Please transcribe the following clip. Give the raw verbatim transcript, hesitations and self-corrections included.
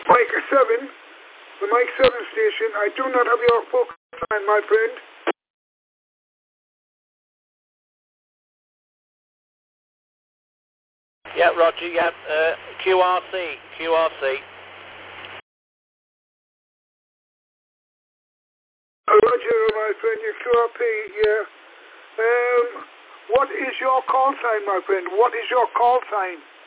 Mike seven, the Mike seven station. I do not have your focus sign, my friend. Yeah, Roger, yeah, uh, Q R C, Q R C. Uh, Roger, my friend, your Q R P, yeah. Um, what is your call sign, my friend? What is your call sign?